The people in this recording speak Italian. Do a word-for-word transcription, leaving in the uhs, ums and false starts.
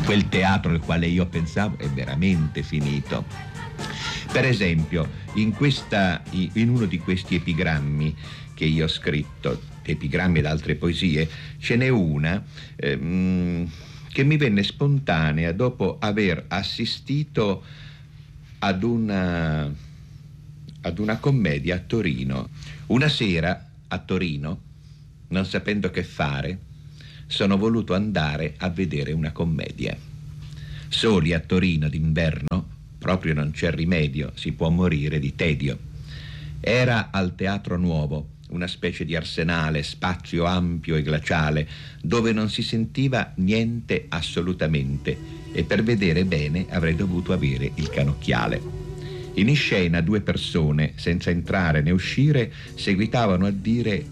quel teatro al quale io pensavo è veramente finito. Per esempio, in, questa, in uno di questi epigrammi che io ho scritto, epigrammi ed altre poesie, ce n'è una ehm, che mi venne spontanea dopo aver assistito ad una, ad una commedia a Torino. Una sera a Torino, non sapendo che fare, sono voluto andare a vedere una commedia. Soli a Torino d'inverno, proprio non c'è rimedio, si può morire di tedio. Era al Teatro Nuovo, una specie di arsenale, spazio ampio e glaciale, dove non si sentiva niente assolutamente, e per vedere bene avrei dovuto avere il canocchiale. In scena due persone, senza entrare né uscire, seguitavano a dire